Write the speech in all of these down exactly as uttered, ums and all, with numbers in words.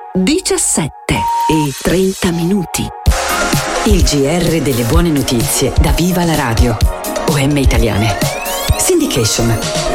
diciassette e trenta minuti. Il G R delle buone notizie da Viva la Radio. O M Italiane. Syndication.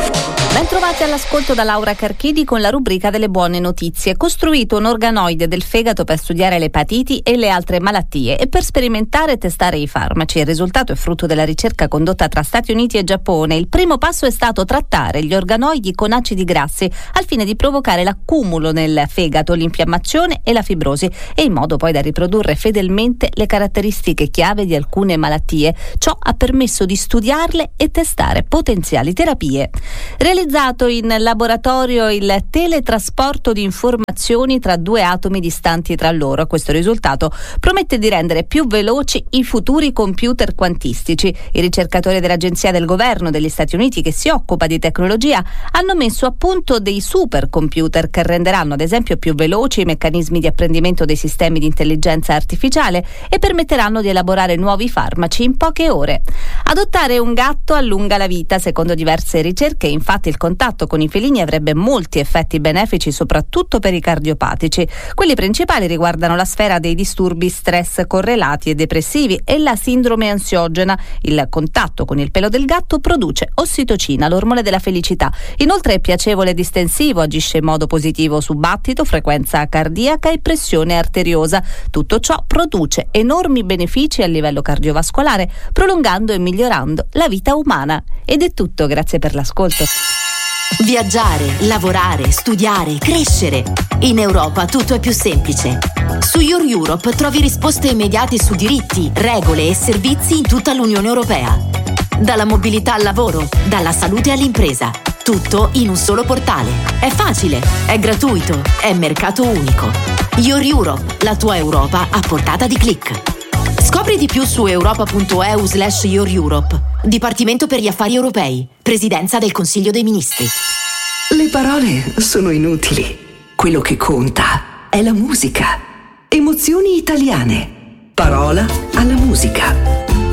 Ben trovati all'ascolto da Laura Carchidi con la rubrica delle buone notizie. Costruito un organoide del fegato per studiare le epatiti e le altre malattie e per sperimentare e testare i farmaci. Il risultato è frutto della ricerca condotta tra Stati Uniti e Giappone. Il primo passo è stato trattare gli organoidi con acidi grassi al fine di provocare l'accumulo nel fegato, l'infiammazione e la fibrosi e in modo poi da riprodurre fedelmente le caratteristiche chiave di alcune malattie. Ciò ha permesso di studiarle e testare potenziali terapie. Realizzato in laboratorio il teletrasporto di informazioni tra due atomi distanti tra loro. Questo risultato promette di rendere più veloci i futuri computer quantistici. I ricercatori dell'Agenzia del Governo degli Stati Uniti che si occupa di tecnologia hanno messo a punto dei supercomputer che renderanno ad esempio più veloci i meccanismi di apprendimento dei sistemi di intelligenza artificiale e permetteranno di elaborare nuovi farmaci in poche ore. Adottare un gatto allunga la vita, secondo diverse ricerche. Infatti il contatto con i felini avrebbe molti effetti benefici, soprattutto per i cardiopatici. Quelli principali riguardano la sfera dei disturbi stress correlati e depressivi e la sindrome ansiogena. Il contatto con il pelo del gatto produce ossitocina, l'ormone della felicità. Inoltre è piacevole e distensivo, agisce in modo positivo su battito, frequenza cardiaca e pressione arteriosa. Tutto ciò produce enormi benefici a livello cardiovascolare, prolungando e migliorando la vita umana. Ed è tutto, grazie per l'ascolto. Viaggiare, lavorare, studiare, crescere. In Europa tutto è più semplice. Su Your Europe trovi risposte immediate su diritti, regole e servizi in tutta l'Unione Europea. Dalla mobilità al lavoro, dalla salute all'impresa. Tutto in un solo portale. È facile, è gratuito, è mercato unico. Your Europe, la tua Europa a portata di click. Scopri di più su europa.eu slash Your Europe. Dipartimento per gli affari europei. Presidenza del Consiglio dei Ministri. Le parole sono inutili. Quello che conta è la musica. Emozioni italiane. Parola alla musica.